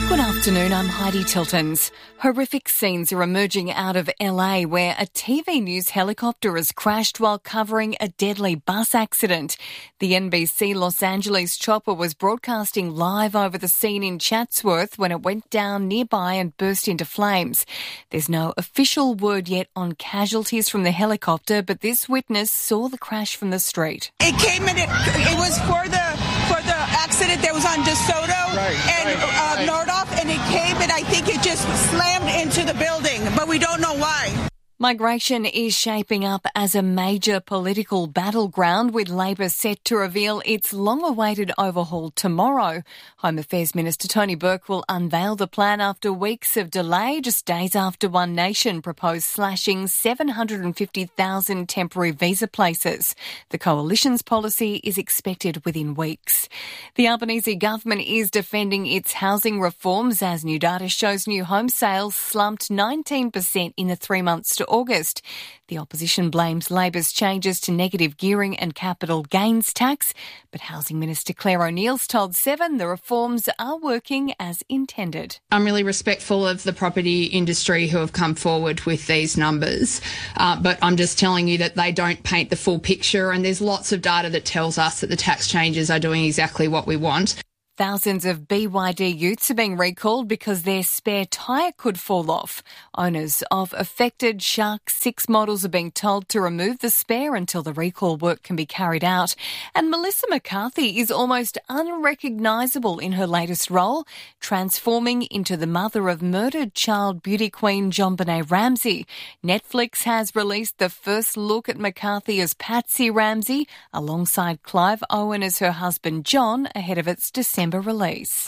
Good afternoon, I'm Heidi Tiltons. Horrific scenes are emerging out of LA where a TV news helicopter has crashed while covering a deadly bus accident. The NBC Los Angeles chopper was broadcasting live over the scene in Chatsworth when it went down nearby and burst into flames. There's no official word yet on casualties from the helicopter, but this witness saw the crash from the street. It came in, it was for the accident that was on DeSoto and Nordhoff, and it came and I think it just slammed into the building, but we don't know why. Migration is shaping up as a major political battleground, with Labor set to reveal its long-awaited overhaul tomorrow. Home Affairs Minister Tony Burke will unveil the plan after weeks of delay, just days after One Nation proposed slashing 750,000 temporary visa places. The Coalition's policy is expected within weeks. The Albanese government is defending its housing reforms as new data shows new home sales slumped 19% in the 3 months to August. The opposition blames Labor's changes to negative gearing and capital gains tax, but Housing Minister Claire O'Neill's told Seven the reforms are working as intended. I'm really respectful of the property industry who have come forward with these numbers, but I'm just telling you that they don't paint the full picture, and there's lots of data that tells us that the tax changes are doing exactly what we want. Thousands of BYD utes are being recalled because their spare tyre could fall off. Owners of affected Shark 6 models are being told to remove the spare until the recall work can be carried out. And Melissa McCarthy is almost unrecognisable in her latest role, transforming into the mother of murdered child beauty queen JonBenet Ramsey. Netflix has released the first look at McCarthy as Patsy Ramsey, alongside Clive Owen as her husband John, ahead of its December release.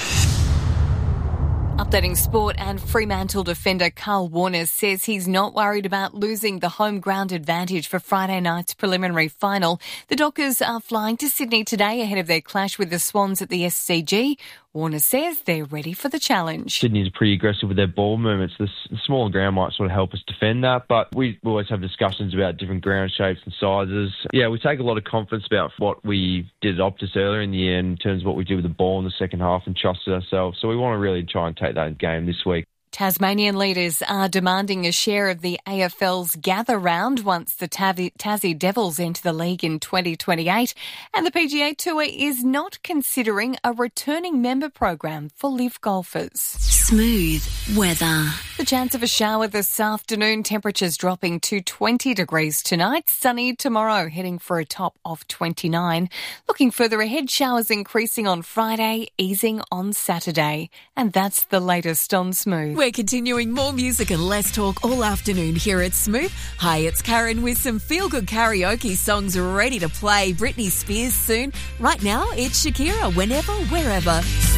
Updating sport, and Fremantle defender Carl Warner says he's not worried about losing the home ground advantage for Friday night's preliminary final. The Dockers are flying to Sydney today ahead of their clash with the Swans at the SCG. Warner says they're ready for the challenge. Sydney's pretty aggressive with their ball movements. The smaller ground might sort of help us defend that, but we always have discussions about different ground shapes and sizes. Yeah, we take a lot of confidence about what we did at Optus earlier in the year in terms of what we did with the ball in the second half, and trusted ourselves. So we want to really try and take that game this week. Tasmanian leaders are demanding a share of the AFL's Gather Round once the Tassie Devils enter the league in 2028. And the PGA Tour is not considering a returning member program for LIV golfers. Smooth weather. The chance of a shower this afternoon, temperatures dropping to 20 degrees tonight. Sunny tomorrow, heading for a top of 29. Looking further ahead, showers increasing on Friday, easing on Saturday. And that's the latest on Smooth. We're continuing more music and less talk all afternoon here at Smooth. Hi, it's Karen with some feel-good karaoke songs ready to play. Britney Spears soon. Right now, it's Shakira, Whenever, Wherever.